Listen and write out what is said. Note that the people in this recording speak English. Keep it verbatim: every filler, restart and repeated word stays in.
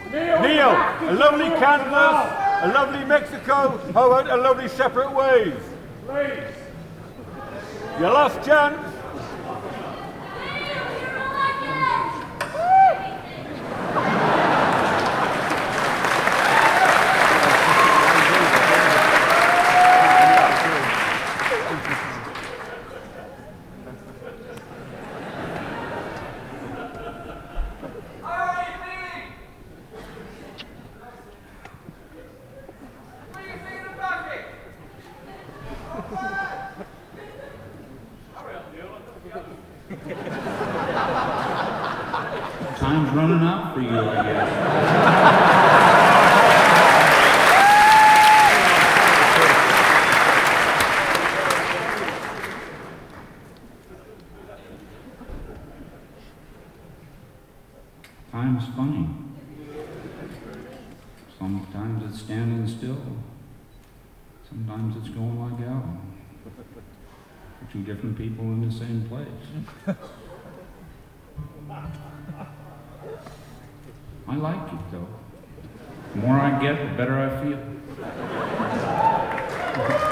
Neil, a lovely Kansas, a lovely Mexico, how about a lovely Separate Ways? Please. Your last chance. Time's running out for you, I guess. Time's funny. Sometimes it's standing still. Sometimes it's going like hell. Two different people in the same place. I like it, though. The more I get, the better I feel.